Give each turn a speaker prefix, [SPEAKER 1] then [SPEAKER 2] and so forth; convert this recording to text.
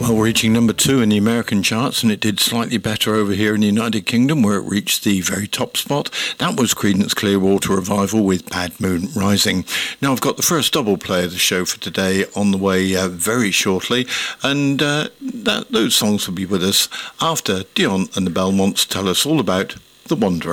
[SPEAKER 1] Well, reaching number 2 in the American charts, and it did slightly better over here in the United Kingdom, where it reached the very top spot. That was Creedence Clearwater Revival with Bad Moon Rising. Now, I've got the first double play of the show for today on the way very shortly, and those songs will be with us after Dion and the Belmonts tell us all about The Wanderer.